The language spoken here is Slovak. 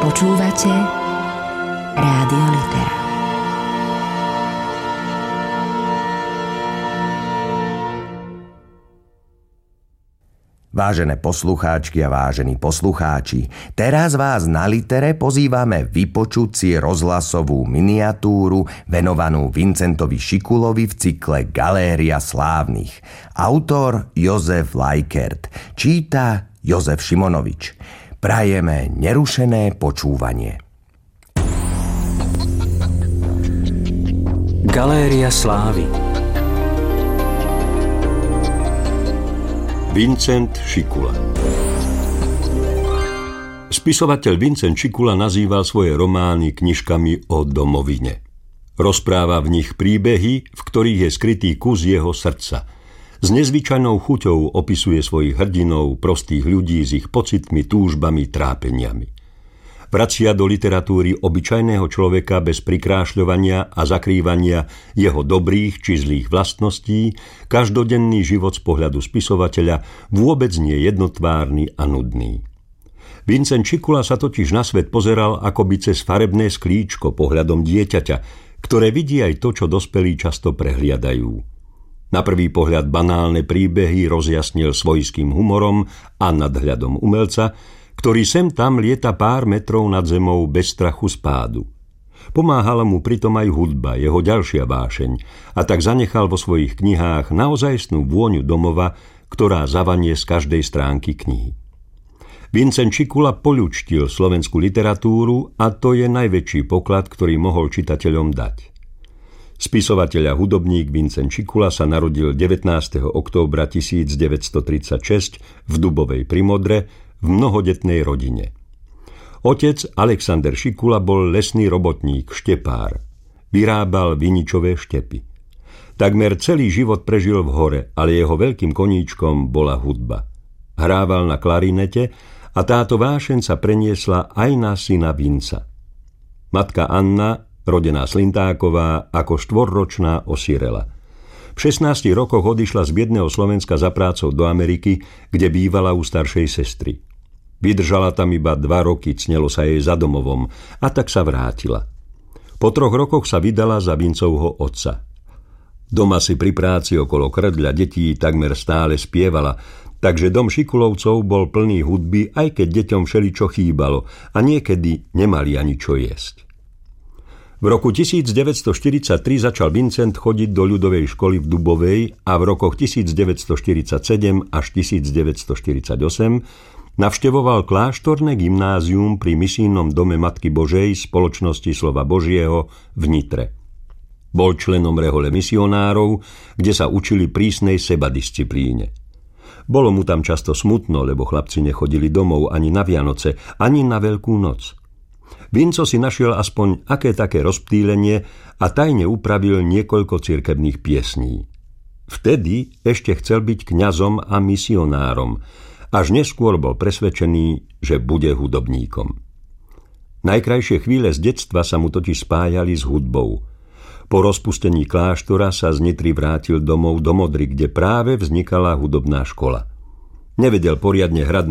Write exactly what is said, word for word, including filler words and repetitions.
Počúvate Rádio Litera. Vážené poslucháčky a vážení poslucháči, teraz vás na Litere pozývame vypočuť si rozhlasovú miniatúru venovanú Vincentovi Šikulovi v cykle Galéria slávnych. Autor Jozef Lajkert, číta Jozef Šimonovič. Prajeme nerušené počúvanie. Galéria slávy. Vincent Šikula. Spisovateľ Vincent Šikula nazýval svoje romány knižkami o domovine. Rozpráva v nich príbehy, v ktorých je skrytý kus jeho srdca. S nezvyčajnou chuťou opisuje svojich hrdinov, prostých ľudí s ich pocitmi, túžbami, trápeniami. Vracia do literatúry obyčajného človeka bez prikrášľovania a zakrývania jeho dobrých či zlých vlastností, každodenný život z pohľadu spisovateľa vôbec nie jednotvárny a nudný. Vincent Šikula sa totiž na svet pozeral akoby cez farebné sklíčko pohľadom dieťaťa, ktoré vidí aj to, čo dospelí často prehliadajú. Na prvý pohľad banálne príbehy rozjasnil svojským humorom a nadhľadom umelca, ktorý sem tam lieta pár metrov nad zemou bez strachu z pádu. Pomáhala mu pritom aj hudba, jeho ďalšia vášeň, a tak zanechal vo svojich knihách naozajstnú vôňu domova, ktorá zavanie z každej stránky knihy. Vincent Šikula poľučtil slovenskú literatúru a to je najväčší poklad, ktorý mohol čitateľom dať. Spisovateľ a hudobník Vincent Šikula sa narodil devätnásteho októbra tisícdeväťstotridsaťšesť v Dubovej pri Modre, v mnohodetnej rodine. Otec Alexander Šikula bol lesný robotník, štepár. Vyrábal viničové štepy. Takmer celý život prežil v hore, ale jeho veľkým koníčkom bola hudba. Hrával na klarinete a táto vášeň sa preniesla aj na syna Vinca. Matka Anna, rodená Slintáková, ako štvorročná osirela. V šestnástich rokoch odišla z biedného Slovenska za prácou do Ameriky, kde bývala u staršej sestry. Vydržala tam iba dva roky, cnelo sa jej za domovom a tak sa vrátila. Po troch rokoch sa vydala za Vincovho otca. Doma si pri práci okolo krdľa detí takmer stále spievala, takže dom Šikulovcov bol plný hudby, aj keď deťom všeličo chýbalo a niekedy nemali ani čo jesť. V roku tisícdeväťstoštyridsaťtri začal Vincent chodiť do ľudovej školy v Dubovej a v rokoch tisícdeväťstoštyridsaťsedem až tisícdeväťstoštyridsaťosem navštevoval kláštorné gymnázium pri misijnom dome Matky Božej Spoločnosti slova Božieho v Nitre. Bol členom rehole misionárov, kde sa učili prísnej sebadisciplíne. Bolo mu tam často smutno, lebo chlapci nechodili domov ani na Vianoce, ani na Veľkú noc. Vinco si našiel aspoň aké také rozptýlenie a tajne upravil niekoľko cirkevných piesní. Vtedy ešte chcel byť kňazom a misionárom, až neskôr bol presvedčený, že bude hudobníkom. Najkrajšie chvíle z detstva sa mu totiž spájali s hudbou. Po rozpustení kláštora sa z Nitry vrátil domov do Modry, kde práve vznikala hudobná škola. Nevedel poriadne hrať